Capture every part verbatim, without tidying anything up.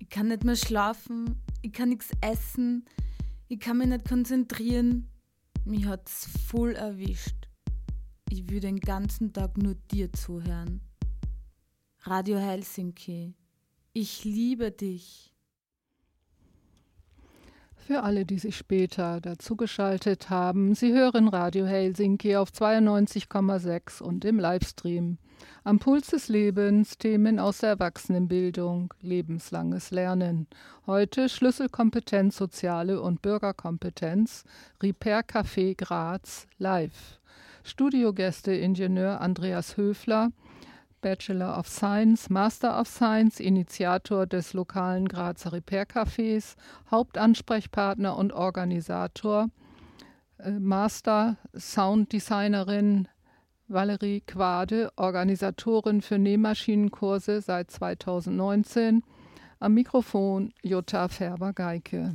Ich kann nicht mehr schlafen, ich kann nichts essen, ich kann mich nicht konzentrieren. Mich hat's voll erwischt. Ich will den ganzen Tag nur dir zuhören. Radio Helsinki, ich liebe dich. Für alle, die sich später dazugeschaltet haben, Sie hören Radio Helsinki auf zweiundneunzig Komma sechs und im Livestream. Am Puls des Lebens Themen aus der Erwachsenenbildung, lebenslanges Lernen. Heute Schlüsselkompetenz Soziale und Bürgerkompetenz, Repair Café Graz live. Studiogäste Ingenieur Andreas Höfler, Bachelor of Science, Master of Science, Initiator des lokalen Grazer Repair-Cafés, Hauptansprechpartner und Organisator, äh, Master Sounddesignerin Valerie Quade, Organisatorin für Nähmaschinenkurse seit zweitausendneunzehn, am Mikrofon Jutta Färber-Geike.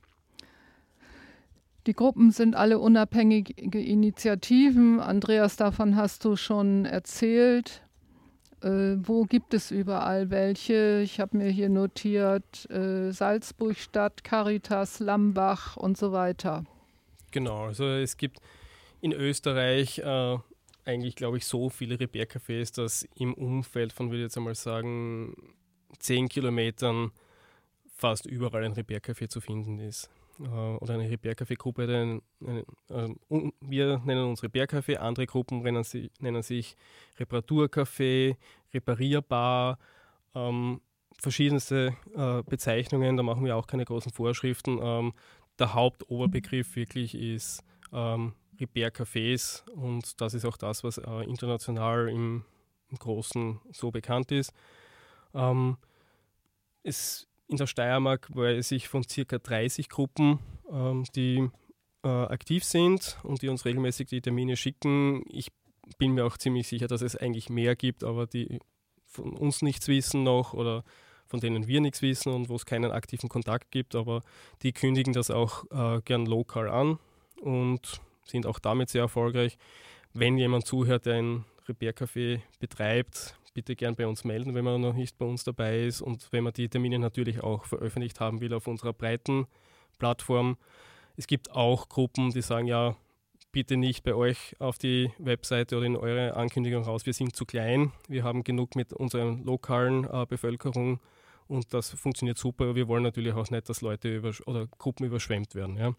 Die Gruppen sind alle unabhängige Initiativen. Andreas, davon hast du schon erzählt. Äh, wo gibt es überall welche? Ich habe mir hier notiert, äh, Salzburgstadt, Caritas, Lambach und so weiter. Genau, also es gibt in Österreich äh, eigentlich, glaube ich, so viele Repair-Cafés, dass im Umfeld von, würde ich jetzt einmal sagen, zehn Kilometern fast überall ein Repair-Café zu finden ist. Äh, oder eine Repair-Café-Gruppe. Äh, wir nennen uns Repair-Café, andere Gruppen nennen, sie, nennen sich Reparaturcafé, Reparierbar, ähm, verschiedenste äh, Bezeichnungen, da machen wir auch keine großen Vorschriften. Ähm, der Hauptoberbegriff wirklich ist ähm, Repair-Cafés und das ist auch das, was äh, international im, im Großen so bekannt ist. Ähm, es, in der Steiermark weiß ich von circa dreißig Gruppen, ähm, die äh, aktiv sind und die uns regelmäßig die Termine schicken. Ich bin mir auch ziemlich sicher, dass es eigentlich mehr gibt, aber die von uns nichts wissen noch oder von denen wir nichts wissen und wo es keinen aktiven Kontakt gibt, aber die kündigen das auch äh, gern lokal an und sind auch damit sehr erfolgreich. Wenn jemand zuhört, der ein Repair-Café betreibt, bitte gern bei uns melden, wenn man noch nicht bei uns dabei ist und wenn man die Termine natürlich auch veröffentlicht haben will auf unserer breiten Plattform. Es gibt auch Gruppen, die sagen, ja, bitte nicht bei euch auf die Webseite oder in eure Ankündigung raus, wir sind zu klein, wir haben genug mit unserer lokalen äh, Bevölkerung und das funktioniert super. Wir wollen natürlich auch nicht, dass Leute übersch- oder Gruppen überschwemmt werden. Ja.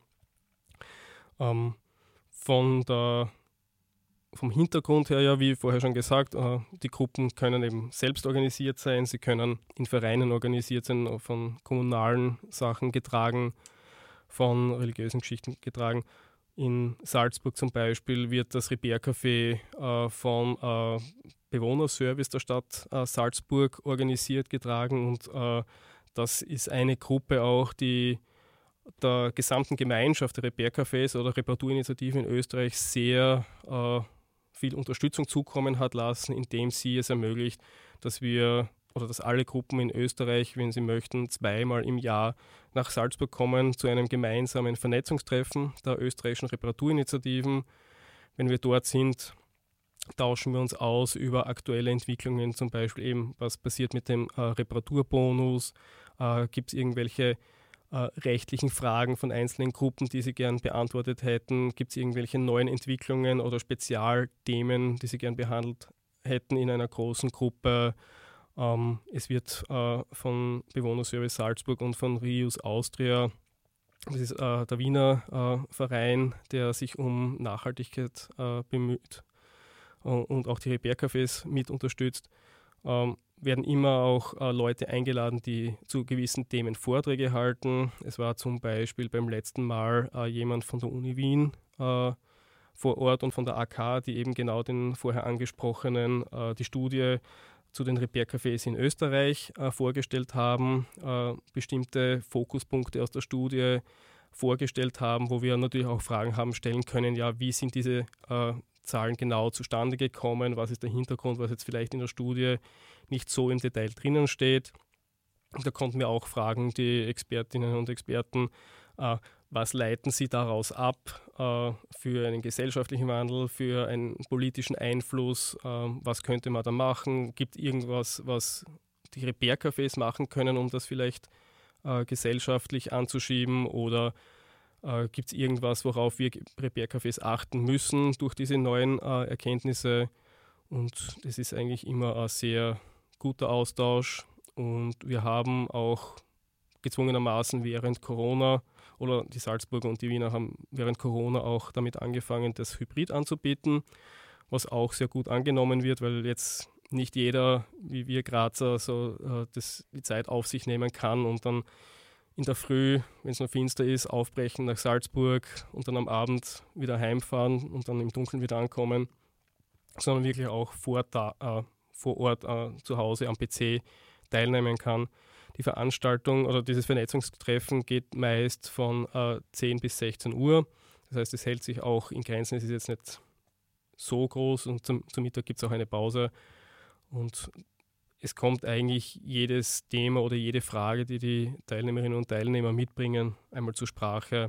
Ähm, von der, vom Hintergrund her, ja, wie vorher schon gesagt, äh, die Gruppen können eben selbst organisiert sein, sie können in Vereinen organisiert sein, von kommunalen Sachen getragen, von religiösen Geschichten getragen. In Salzburg zum Beispiel wird das Repair-Café äh, vom äh, Bewohnerservice der Stadt äh, Salzburg organisiert, getragen und äh, das ist eine Gruppe auch, die der gesamten Gemeinschaft der Repair-Cafés oder Reparaturinitiativen in Österreich sehr äh, viel Unterstützung zukommen hat lassen, indem sie es ermöglicht, dass wir oder dass alle Gruppen in Österreich, wenn sie möchten, zweimal im Jahr nach Salzburg kommen zu einem gemeinsamen Vernetzungstreffen der österreichischen Reparaturinitiativen. Wenn wir dort sind, tauschen wir uns aus über aktuelle Entwicklungen, zum Beispiel eben, was passiert mit dem äh, Reparaturbonus, äh, gibt es irgendwelche äh, rechtlichen Fragen von einzelnen Gruppen, die sie gern beantwortet hätten, gibt es irgendwelche neuen Entwicklungen oder Spezialthemen, die sie gern behandelt hätten in einer großen Gruppe. Ähm, es wird äh, von Bewohnerservice Salzburg und von Reuse Austria, das ist äh, der Wiener äh, Verein, der sich um Nachhaltigkeit äh, bemüht äh, und auch die Repair-Cafés mit unterstützt, ähm, werden immer auch äh, Leute eingeladen, die zu gewissen Themen Vorträge halten. Es war zum Beispiel beim letzten Mal äh, jemand von der Uni Wien äh, vor Ort und von der A K, die eben genau den vorher angesprochenen, äh, die Studie zu den Repair-Cafés in Österreich äh, vorgestellt haben, äh, bestimmte Fokuspunkte aus der Studie vorgestellt haben, wo wir natürlich auch Fragen haben stellen können, ja, wie sind diese äh, Zahlen genau zustande gekommen, was ist der Hintergrund, was jetzt vielleicht in der Studie nicht so im Detail drinnen steht. Da konnten wir auch fragen, die Expertinnen und Experten, äh, was leiten sie daraus ab äh, für einen gesellschaftlichen Wandel, für einen politischen Einfluss, äh, was könnte man da machen, gibt irgendwas, was die Repair-Cafés machen können, um das vielleicht äh, gesellschaftlich anzuschieben, oder äh, gibt es irgendwas, worauf wir Repair-Cafés achten müssen durch diese neuen äh, Erkenntnisse. Und das ist eigentlich immer ein sehr guter Austausch, und wir haben auch gezwungenermaßen während Corona, oder die Salzburger und die Wiener haben während Corona auch damit angefangen, das Hybrid anzubieten, was auch sehr gut angenommen wird, weil jetzt nicht jeder, wie wir Grazer, so äh, das, die Zeit auf sich nehmen kann und dann in der Früh, wenn es noch finster ist, aufbrechen nach Salzburg und dann am Abend wieder heimfahren und dann im Dunkeln wieder ankommen, sondern wirklich auch vor, da, äh, vor Ort äh, zu Hause am P C teilnehmen kann. Die Veranstaltung oder dieses Vernetzungstreffen geht meist von äh, zehn bis sechzehn Uhr. Das heißt, es hält sich auch in Grenzen. Es ist jetzt nicht so groß, und zum, zum Mittag gibt es auch eine Pause. Und es kommt eigentlich jedes Thema oder jede Frage, die die Teilnehmerinnen und Teilnehmer mitbringen, einmal zur Sprache.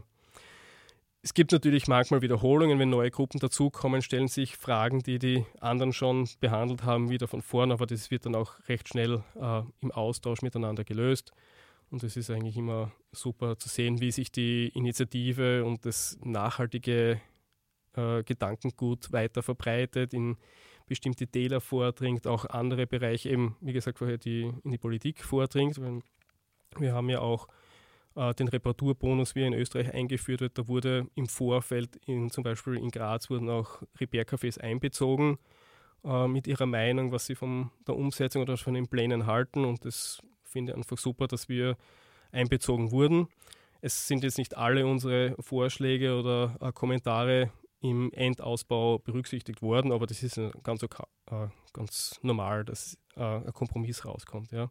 Es gibt natürlich manchmal Wiederholungen, wenn neue Gruppen dazukommen, stellen sich Fragen, die die anderen schon behandelt haben, wieder von vorn, aber das wird dann auch recht schnell äh, im Austausch miteinander gelöst. Und es ist eigentlich immer super zu sehen, wie sich die Initiative und das nachhaltige äh, Gedankengut weiter verbreitet, in bestimmte Täler vordringt, auch andere Bereiche, eben wie gesagt vorher, die in die Politik vordringt. Wir haben ja auch den Reparaturbonus, wie er in Österreich eingeführt wird, da wurde im Vorfeld, in, zum Beispiel in Graz, wurden auch Repair-Cafés einbezogen äh, mit ihrer Meinung, was sie von der Umsetzung oder von den Plänen halten, und das finde ich einfach super, dass wir einbezogen wurden. Es sind jetzt nicht alle unsere Vorschläge oder äh, Kommentare im Endausbau berücksichtigt worden, aber das ist ganz, okay, äh, ganz normal, dass äh, ein Kompromiss rauskommt. Ja.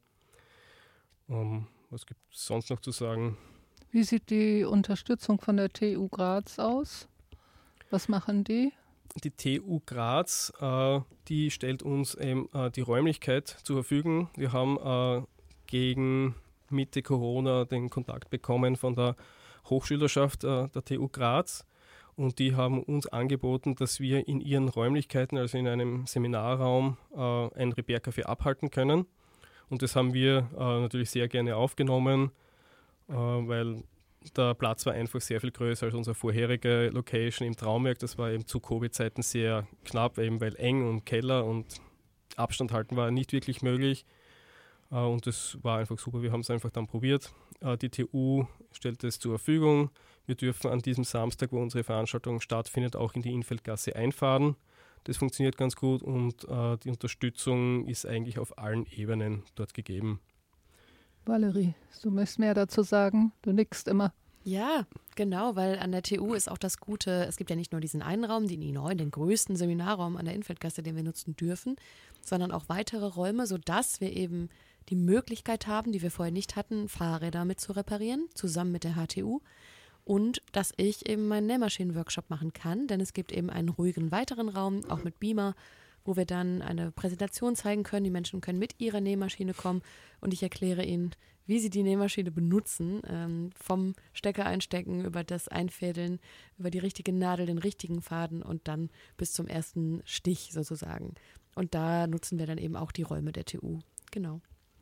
Um, Was gibt es sonst noch zu sagen? Wie sieht die Unterstützung von der T U Graz aus? Was machen die? Die T U Graz, äh, die stellt uns ähm, äh, die Räumlichkeit zur Verfügung. Wir haben äh, gegen Mitte Corona den Kontakt bekommen von der Hochschülerschaft äh, der T U Graz, und die haben uns angeboten, dass wir in ihren Räumlichkeiten, also in einem Seminarraum, äh, ein Repair-Café abhalten können. Und das haben wir äh, natürlich sehr gerne aufgenommen, äh, weil der Platz war einfach sehr viel größer als unsere vorherige Location im Traumwerk. Das war eben zu Covid-Zeiten sehr knapp, eben weil eng und Keller und Abstand halten war nicht wirklich möglich. Äh, und das war einfach super. Wir haben es einfach dann probiert. Äh, die T U stellt es zur Verfügung. Wir dürfen an diesem Samstag, wo unsere Veranstaltung stattfindet, auch in die Innfeldgasse einfahren. Das funktioniert ganz gut, und äh, die Unterstützung ist eigentlich auf allen Ebenen dort gegeben. Valerie, du möchtest mehr dazu sagen? Du nickst immer. Ja, genau, weil an der T U ist auch das Gute, es gibt ja nicht nur diesen einen Raum, den I neun, den größten Seminarraum an der Innfeldgasse, den wir nutzen dürfen, sondern auch weitere Räume, sodass wir eben die Möglichkeit haben, die wir vorher nicht hatten, Fahrräder mit zu reparieren, zusammen mit der H T U. Und dass ich eben meinen Nähmaschinen-Workshop machen kann, denn es gibt eben einen ruhigen weiteren Raum, auch mit Beamer, wo wir dann eine Präsentation zeigen können. Die Menschen können mit ihrer Nähmaschine kommen und ich erkläre ihnen, wie sie die Nähmaschine benutzen, ähm, vom Stecker einstecken, über das Einfädeln, über die richtige Nadel, den richtigen Faden und dann bis zum ersten Stich sozusagen. Und da nutzen wir dann eben auch die Räume der T U. Genau.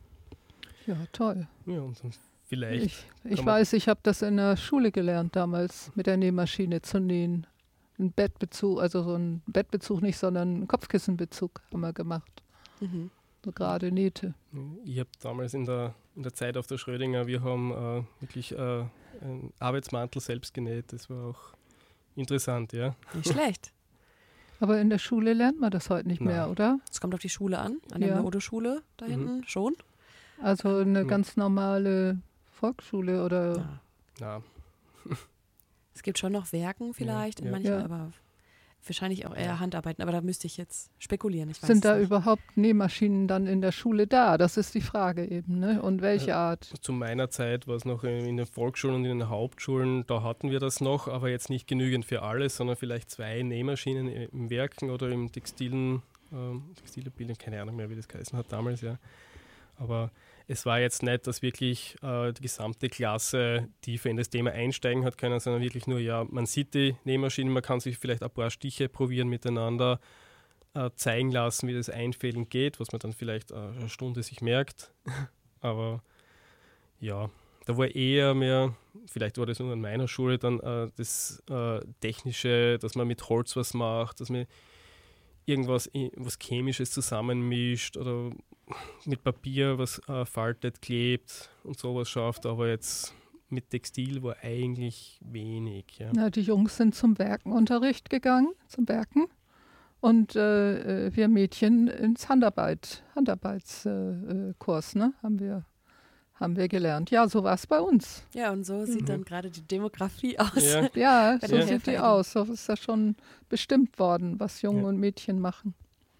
Ja, toll. Ja, und dann vielleicht. Ich, ich weiß, ich habe das in der Schule gelernt damals, mit der Nähmaschine zu nähen. Ein Bettbezug, also so ein Bettbezug nicht, sondern einen Kopfkissenbezug haben wir gemacht. Mhm. So gerade Nähte. Ich habe damals in der, in der Zeit auf der Schrödinger, wir haben äh, wirklich äh, einen Arbeitsmantel selbst genäht. Das war auch interessant, ja. Nicht schlecht. Aber in der Schule lernt man das heute nicht Nein. mehr, oder? Es kommt auf die Schule an, an der Ja. Modeschule da hinten Mhm. schon. Also eine Ja. ganz normale Volksschule oder... Ja. Ja. Es gibt schon noch Werken vielleicht Ja. in manchen, Ja. aber wahrscheinlich auch eher Handarbeiten. Aber da müsste ich jetzt spekulieren. Ich weiß Sind es da nicht. überhaupt Nähmaschinen dann in der Schule da? Das ist die Frage eben, ne? Und welche Art? Zu meiner Zeit war es noch in den Volksschulen und in den Hauptschulen, da hatten wir das noch, aber jetzt nicht genügend für alles, sondern vielleicht zwei Nähmaschinen im Werken oder im textilen, ähm, textile Bildung, keine Ahnung mehr, wie das geheißen hat damals, ja. Aber es war jetzt nicht, dass wirklich äh, die gesamte Klasse tiefer in das Thema einsteigen hat können, sondern wirklich nur, ja, man sieht die Nähmaschinen, man kann sich vielleicht ein paar Stiche probieren miteinander. äh, zeigen lassen, wie das Einfädeln geht, was man dann vielleicht äh, eine Stunde sich merkt. Aber ja, da war eher mehr, vielleicht war das nur an meiner Schule, dann äh, das äh, Technische, dass man mit Holz was macht, dass man irgendwas was Chemisches zusammenmischt oder mit Papier was äh, faltet, klebt und sowas schafft, aber jetzt mit Textil war eigentlich wenig. Ja. Na, die Jungs sind zum Werkenunterricht gegangen, zum Werken und äh, wir Mädchen ins Handarbeit, Handarbeitskurs, äh, ne, haben wir haben wir gelernt. Ja, so war es bei uns. Ja, und so sieht mhm. dann gerade die Demografie aus. Ja, ja so ja. sieht die aus. So ist ja schon bestimmt worden, was Jungen ja. und Mädchen machen.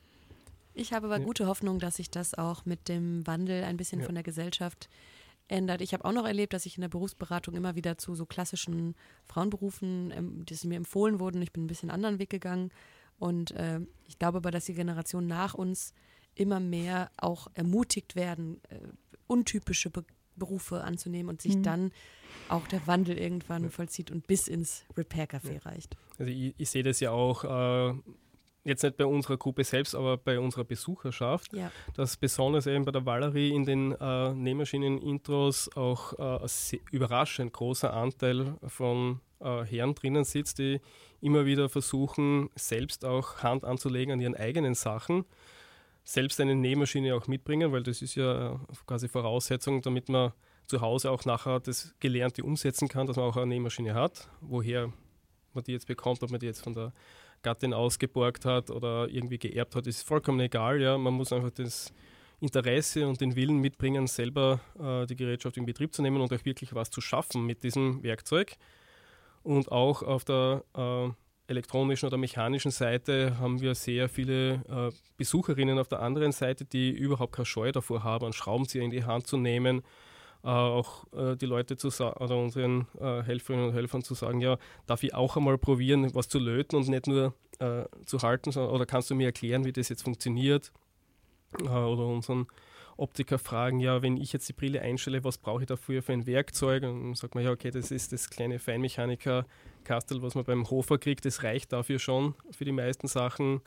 Ich habe aber ja. gute Hoffnung, dass sich das auch mit dem Wandel ein bisschen ja. von der Gesellschaft ändert. Ich habe auch noch erlebt, dass ich in der Berufsberatung immer wieder zu so klassischen Frauenberufen, ähm, die mir empfohlen wurden. Ich bin ein bisschen einen anderen Weg gegangen. Und äh, ich glaube aber, dass die Generation nach uns immer mehr auch ermutigt werden, äh, untypische Be- Berufe anzunehmen und sich mhm. dann auch der Wandel irgendwann ja. vollzieht und bis ins Repair-Café ja. reicht. Also ich, ich sehe das ja auch, äh, jetzt nicht bei unserer Gruppe selbst, aber bei unserer Besucherschaft, ja. dass besonders eben bei der Valerie in den äh, Nähmaschinen-Intros auch äh, ein sehr, überraschend großer Anteil von äh, Herren drinnen sitzt, die immer wieder versuchen, selbst auch Hand anzulegen an ihren eigenen Sachen, selbst eine Nähmaschine auch mitbringen, weil das ist ja quasi Voraussetzung, damit man zu Hause auch nachher das Gelernte umsetzen kann, dass man auch eine Nähmaschine hat. Woher man die jetzt bekommt, ob man die jetzt von der Gattin ausgeborgt hat oder irgendwie geerbt hat, ist vollkommen egal. Ja. Man muss einfach das Interesse und den Willen mitbringen, selber äh, die Gerätschaft in Betrieb zu nehmen und auch wirklich was zu schaffen mit diesem Werkzeug. Und auch auf der äh, elektronischen oder mechanischen Seite haben wir sehr viele äh, Besucherinnen auf der anderen Seite, die überhaupt keine Scheu davor haben, einen Schraubenzieher in die Hand zu nehmen, äh, auch äh, die Leute zu sa- oder unseren äh, Helferinnen und Helfern zu sagen, ja, darf ich auch einmal probieren, was zu löten und nicht nur äh, zu halten, sondern, oder kannst du mir erklären, wie das jetzt funktioniert? Äh, oder unseren Optiker fragen, ja, wenn ich jetzt die Brille einstelle, was brauche ich dafür für ein Werkzeug? Und dann sagt man, ja, okay, das ist das kleine Feinmechaniker-Kastel, was man beim Hofer kriegt, das reicht dafür schon für die meisten Sachen.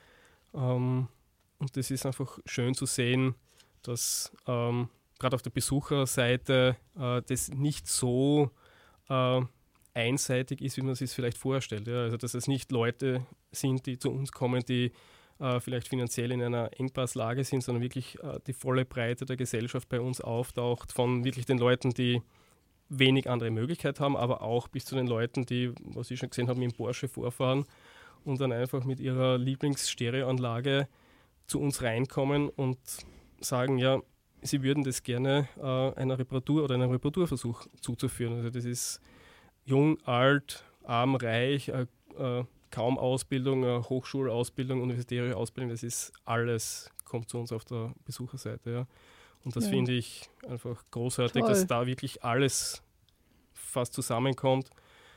Ähm, und das ist einfach schön zu sehen, dass ähm, gerade auf der Besucherseite äh, das nicht so äh, einseitig ist, wie man es sich vielleicht vorstellt. Ja? Also, dass es nicht Leute sind, die zu uns kommen, die Uh, vielleicht finanziell in einer Engpasslage sind, sondern wirklich uh, die volle Breite der Gesellschaft bei uns auftaucht, von wirklich den Leuten, die wenig andere Möglichkeit haben, aber auch bis zu den Leuten, die, was ich schon gesehen habe, mit dem Porsche vorfahren und dann einfach mit ihrer Lieblingsstereoanlage zu uns reinkommen und sagen, ja, sie würden das gerne uh, einer Reparatur oder einem Reparaturversuch zuzuführen. Also das ist jung, alt, arm, reich, uh, uh, kaum Ausbildung, Hochschulausbildung, universitäre Ausbildung, das ist alles, kommt zu uns auf der Besucherseite. Ja. Und das ja. finde ich einfach großartig, Toll. dass da wirklich alles fast zusammenkommt.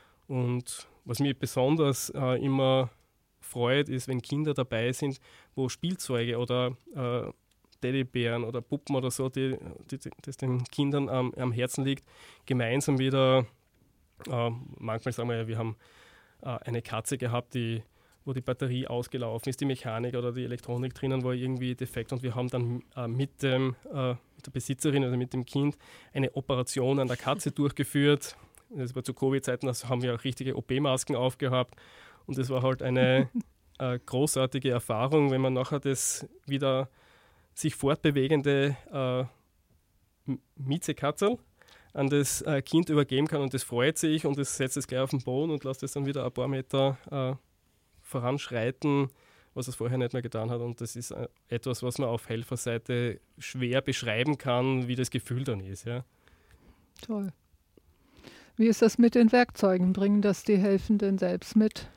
Und was mich besonders äh, immer freut, ist, wenn Kinder dabei sind, wo Spielzeuge oder äh, Teddybären oder Puppen oder so, die, die, die das den Kindern am, am Herzen liegt, gemeinsam wieder, äh, manchmal sagen wir ja, wir haben eine Katze gehabt, die, wo die Batterie ausgelaufen ist, die Mechanik oder die Elektronik drinnen war irgendwie defekt und wir haben dann äh, mit, dem, äh, mit der Besitzerin oder mit dem Kind eine Operation an der Katze durchgeführt. Das war zu Covid-Zeiten, da haben wir auch richtige O P-Masken aufgehabt und das war halt eine äh, großartige Erfahrung, wenn man nachher das wieder sich fortbewegende äh, Miezekatzel an das äh, Kind übergeben kann und das freut sich und es setzt es gleich auf den Boden und lässt es dann wieder ein paar Meter äh, voranschreiten, was es vorher nicht mehr getan hat. Und das ist äh, etwas, was man auf Helferseite schwer beschreiben kann, wie das Gefühl dann ist. Ja. Toll. Wie ist das mit den Werkzeugen? Bringen das die Helfenden selbst mit?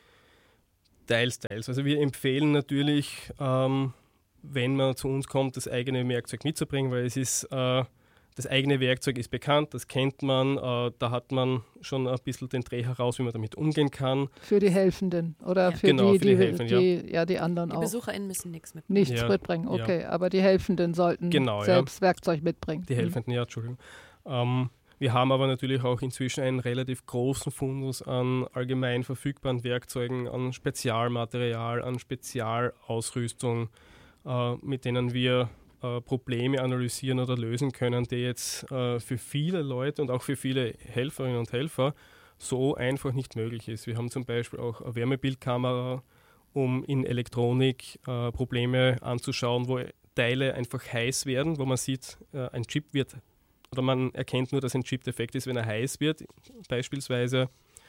Teils, teils. Also wir empfehlen natürlich, ähm, wenn man zu uns kommt, das eigene Werkzeug mitzubringen, weil es ist... Äh, Das eigene Werkzeug ist bekannt, das kennt man, äh, da hat man schon ein bisschen den Dreh heraus, wie man damit umgehen kann. Für die Helfenden oder ja. für, genau, die, für die, die, Helfenden, die, ja. ja, die anderen die auch. Die BesucherInnen müssen nichts mitbringen. Nichts ja. mitbringen, okay, ja. aber die Helfenden sollten genau, selbst ja. Werkzeug mitbringen. Die Helfenden, mhm. ja, Entschuldigung. Ähm, Wir haben aber natürlich auch inzwischen einen relativ großen Fundus an allgemein verfügbaren Werkzeugen, an Spezialmaterial, an Spezialausrüstung, äh, mit denen wir äh, Probleme analysieren oder lösen können, die jetzt äh, für viele Leute und auch für viele Helferinnen und Helfer so einfach nicht möglich ist. Wir haben zum Beispiel auch eine Wärmebildkamera, um in Elektronik äh, Probleme anzuschauen, wo Teile einfach heiß werden, wo man sieht, äh, ein Chip wird, oder man erkennt nur, dass ein Chip defekt ist, wenn er heiß wird, beispielsweise.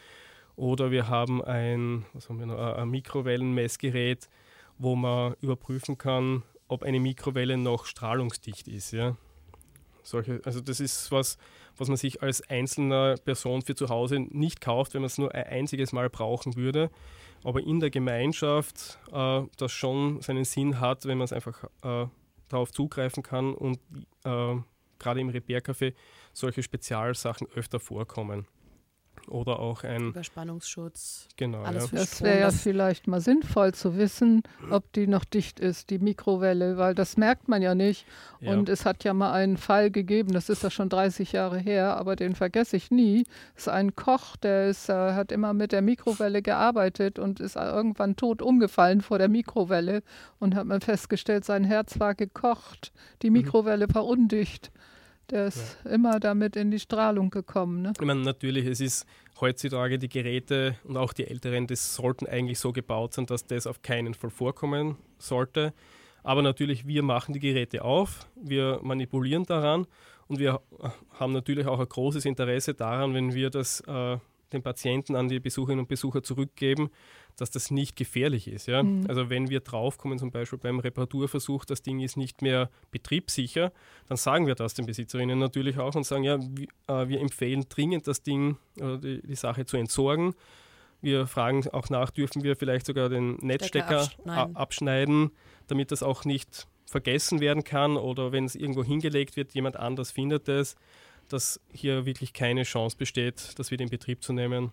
Oder wir haben ein, was haben wir noch, ein Mikrowellenmessgerät, wo man überprüfen kann, ob eine Mikrowelle noch strahlungsdicht ist. Ja? Solche, also das ist was, was man sich als einzelne Person für zu Hause nicht kauft, wenn man es nur ein einziges Mal brauchen würde. Aber in der Gemeinschaft äh, das schon seinen Sinn hat, wenn man es einfach äh, darauf zugreifen kann und äh, gerade im Repair-Café solche Spezialsachen öfter vorkommen. Oder auch ein Überspannungsschutz. Genau, alles ja. für Das Strom, wäre ja das- vielleicht mal sinnvoll zu wissen, ob die noch dicht ist, die Mikrowelle, weil das merkt man ja nicht. Ja. Und es hat ja mal einen Fall gegeben, das ist ja schon dreißig Jahre her, aber den vergesse ich nie. Das ist ein Koch, der ist, äh, hat immer mit der Mikrowelle gearbeitet und ist irgendwann tot umgefallen vor der Mikrowelle und hat man festgestellt, sein Herz war gekocht, die Mikrowelle war undicht. Der ist immer damit in die Strahlung gekommen. Ne? Ich meine, natürlich, es ist heutzutage die Geräte und auch die älteren, das sollten eigentlich so gebaut sein, dass das auf keinen Fall vorkommen sollte. Aber natürlich, wir machen die Geräte auf, wir manipulieren daran und wir haben natürlich auch ein großes Interesse daran, wenn wir das äh, den Patienten an die Besucherinnen und Besucher zurückgeben, dass das nicht gefährlich ist. Ja? Mhm. Also wenn wir draufkommen, zum Beispiel beim Reparaturversuch, das Ding ist nicht mehr betriebssicher, dann sagen wir das den Besitzerinnen natürlich auch und sagen, ja, wir, äh, wir empfehlen dringend, das Ding oder die, die Sache zu entsorgen. Wir fragen auch nach, dürfen wir vielleicht sogar den Netzstecker abschneiden. abschneiden, damit das auch nicht vergessen werden kann oder wenn es irgendwo hingelegt wird, jemand anders findet es, dass hier wirklich keine Chance besteht, das wieder in Betrieb zu nehmen.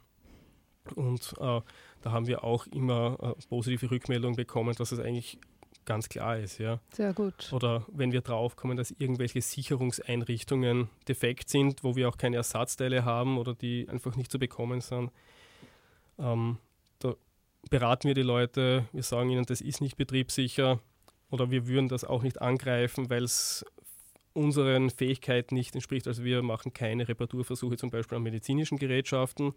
Und äh, da haben wir auch immer äh, positive Rückmeldungen bekommen, dass es eigentlich ganz klar ist. Ja. Sehr gut. Oder wenn wir draufkommen, dass irgendwelche Sicherungseinrichtungen defekt sind, wo wir auch keine Ersatzteile haben oder die einfach nicht zu bekommen sind, ähm, da beraten wir die Leute, wir sagen ihnen, das ist nicht betriebssicher oder wir würden das auch nicht angreifen, weil es unseren Fähigkeiten nicht entspricht. Also wir machen keine Reparaturversuche zum Beispiel an medizinischen Gerätschaften.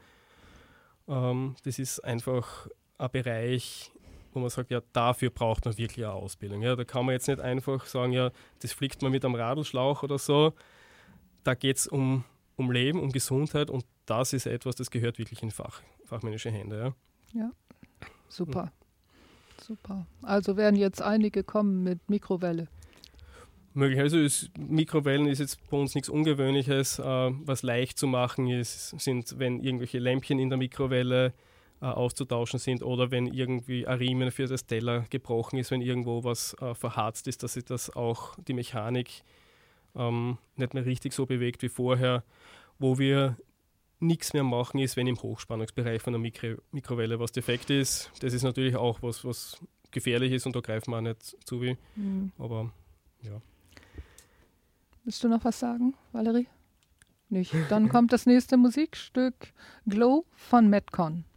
Ähm, das ist einfach ein Bereich, wo man sagt, ja, dafür braucht man wirklich eine Ausbildung. Ja, da kann man jetzt nicht einfach sagen, ja, das fliegt man mit einem Radlschlauch oder so. Da geht es um, um Leben, um Gesundheit und das ist etwas, das gehört wirklich in Fach, fachmännische Hände. Ja, ja. Super. Mhm. Super. Also werden jetzt einige kommen mit Mikrowelle. Möglich. Also ist, Mikrowellen ist jetzt bei uns nichts Ungewöhnliches. Äh, was leicht zu machen ist, sind, wenn irgendwelche Lämpchen in der Mikrowelle äh, auszutauschen sind oder wenn irgendwie ein Riemen für das Teller gebrochen ist, wenn irgendwo was äh, verharzt ist, dass sich das auch die Mechanik ähm, nicht mehr richtig so bewegt wie vorher. Wo wir nichts mehr machen ist, wenn im Hochspannungsbereich von der Mikro- Mikrowelle was defekt ist. Das ist natürlich auch was, was gefährlich ist und da greifen wir auch nicht zu wie. Mhm. Aber ja. Willst du noch was sagen, Valerie? Nicht. Dann kommt das nächste Musikstück Glow von Metcon.